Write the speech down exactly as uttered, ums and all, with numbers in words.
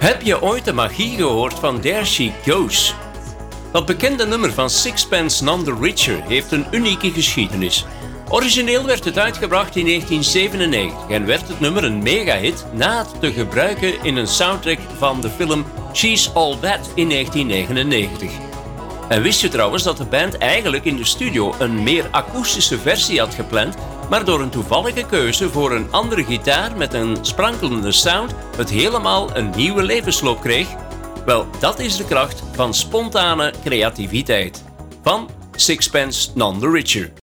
Heb je ooit de magie gehoord van There She Goes? Dat bekende nummer van Sixpence None the Richer heeft een unieke geschiedenis. Origineel werd het uitgebracht in negentien zevenennegentig en werd het nummer een megahit na het te gebruiken in een soundtrack van de film She's All That in negentien negenennegentig. En wist je trouwens dat de band eigenlijk in de studio een meer akoestische versie had gepland, maar door een toevallige keuze voor een andere gitaar met een sprankelende sound het helemaal een nieuwe levensloop kreeg? Wel, dat is de kracht van spontane creativiteit. Van Sixpence None the Richer.